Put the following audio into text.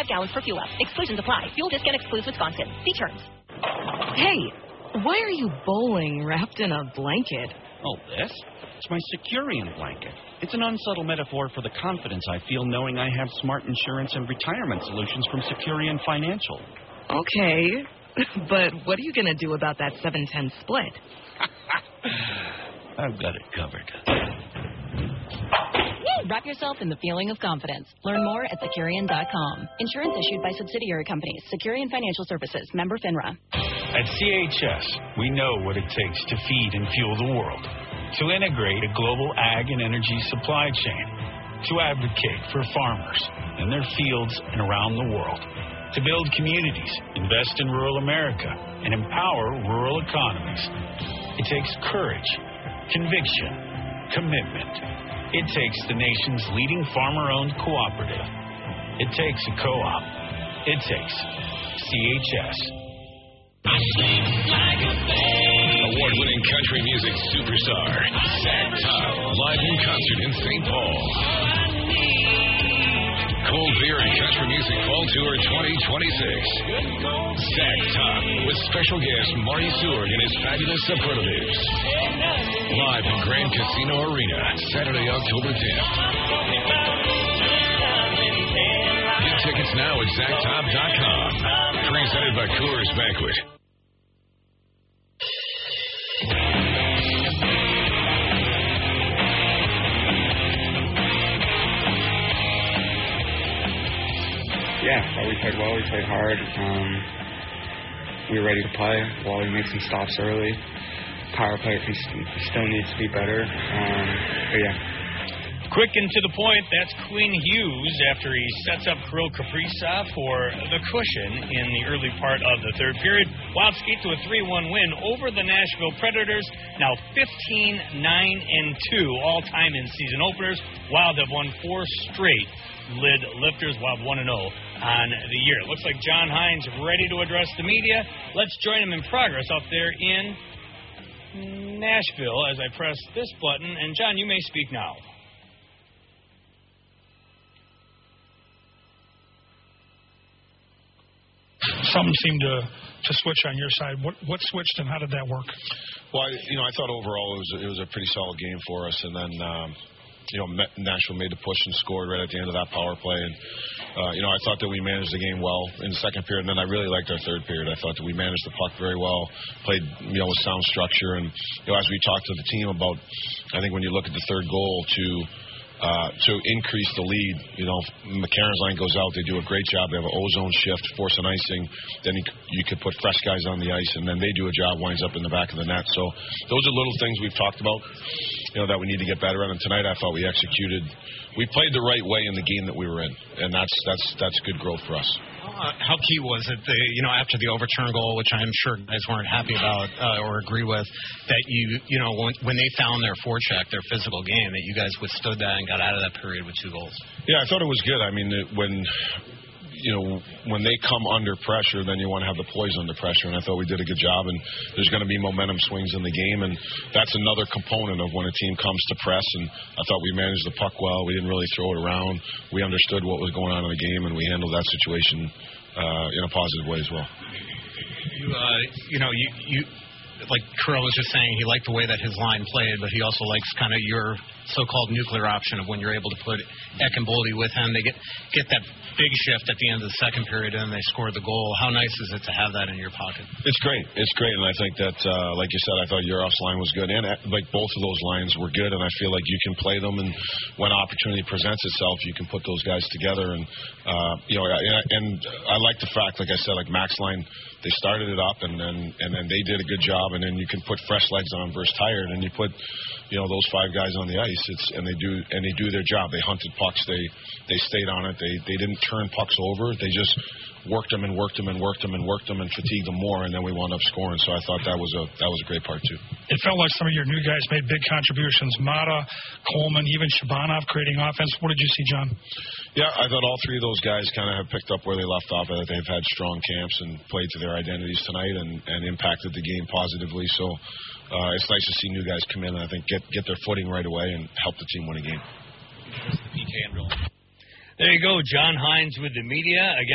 gallons per fuel up. Exclusions apply. Fuel discount excludes Wisconsin. See terms. Hey, why are you bowling wrapped in a blanket? Oh, this? It's my Securian blanket. It's an unsubtle metaphor for the confidence I feel knowing I have smart insurance and retirement solutions from Securian Financial. Okay, but what are you going to do about that 7-10 split? I've got it covered. Wrap yourself in the feeling of confidence. Learn more at Securian.com. Insurance issued by subsidiary companies. Securian Financial Services. Member FINRA. At CHS, we know what it takes to feed and fuel the world, to integrate a global ag and energy supply chain, to advocate for farmers in their fields and around the world, to build communities, invest in rural America, and empower rural economies. It takes courage, conviction, commitment. It takes the nation's leading farmer-owned cooperative. It takes a co-op. It takes CHS. Award-winning country music superstar, Zach Top, live in concert in St. Paul. Cold Beer and Country Music Fall Tour 2026. Zach Top with special guest Marty Seward and his fabulous superlatives. Live in Grand Casino Arena, Saturday, October 10th. Get tickets now at ZachTop.com. Presented by Coors Banquet. Yeah, we played well. We played hard. We were ready to play. Wally made some stops early. Power play still needs to be better. But yeah. Quick and to the point, that's Quinn Hughes after he sets up Kirill Kaprizov for the cushion in the early part of the third period. Wild skate to a 3-1 win over the Nashville Predators. Now 15-9-2 all-time in season openers. Wild have won 4 straight lid lifters. Wild 1-0 on the year. Looks like John Hines ready to address the media. Let's join him in progress up there in Nashville as I press this button. And John, you may speak now. Something seemed to switch on your side. What switched and how did that work? Well, I thought overall it was a pretty solid game for us, and then Nashville made the push and scored right at the end of that power play, and I thought that we managed the game well in the second period, and then I really liked our third period. I thought that we managed the puck very well, played with sound structure, and as we talked to the team about, I think when you look at the third goal to increase the lead, McCarron's line goes out. They do a great job. They have an ozone shift, force an icing. Then you could put fresh guys on the ice, and then they do a job, winds up in the back of the net. So those are little things we've talked about, that we need to get better at. And tonight I thought we executed. We played the right way in the game that we were in, and that's good growth for us. How key was it, after the overturn goal, which I'm sure guys weren't happy about or agree with, that when they found their forecheck, their physical game, that you guys withstood that and got out of that period with 2 goals? Yeah, I thought it was good. I mean, when they come under pressure, then you want to have the poise under pressure, and I thought we did a good job, and there's going to be momentum swings in the game, and that's another component of when a team comes to press, and I thought we managed the puck well. We didn't really throw it around. We understood what was going on in the game, and we handled that situation in a positive way as well. Like Kirill was just saying, he liked the way that his line played, but he also likes kind of your so-called nuclear option of when you're able to put Eck and Boldy with him. They get that big shift at the end of the second period, and they score the goal. How nice is it to have that in your pocket? It's great. And I think that, like you said, I thought Yaroff's line was good, and both of those lines were good, and I feel like you can play them, and when opportunity presents itself, you can put those guys together. And I like the fact, like I said, like Mac's line, they started it up, and then they did a good job, and then you can put fresh legs on versus tired, and you put those 5 guys on the ice, and they do their job. They hunted pucks, they stayed on it, they didn't turn pucks over, they just worked them and fatigued them more, and then we wound up scoring. So I thought that was a great part too. It felt like some of your new guys made big contributions. Mata, Coleman, even Shabanov creating offense. What did you see, John? Yeah, I thought all 3 of those guys kind of have picked up where they left off. I think they've had strong camps and played to their identities tonight and impacted the game positively. So it's nice to see new guys come in and I think get their footing right away and help the team win a game. There you go, John Hines with the media. Again,